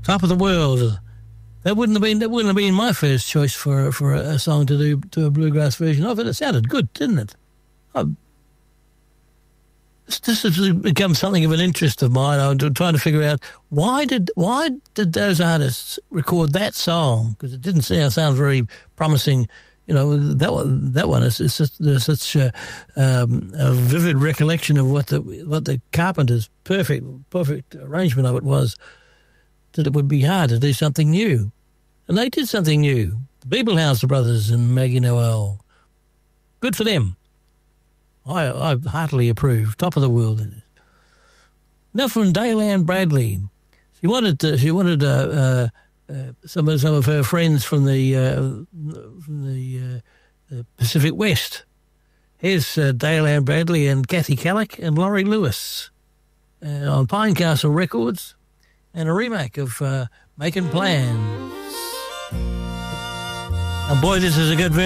Top of the World. That wouldn't have been my first choice for a song to do a bluegrass version of it. It sounded good, didn't it? This has become something of an interest of mine. I'm trying to figure out why did those artists record that song, because it didn't sound very promising. You know, that one is just, there's such a vivid recollection of what the Carpenters' perfect arrangement of it was, that it would be hard to do something new. And they did something new. The Beeblehouse Brothers and Maggie Noel. Good for them. I heartily approve. Top of the world. Now from Dale Ann Bradley. She wanted some of her friends from the Pacific West. Here's Dale Ann Bradley and Kathy Kallick and Laurie Lewis on Pinecastle Records, and a remake of Making Plans. And boy, this is a good version.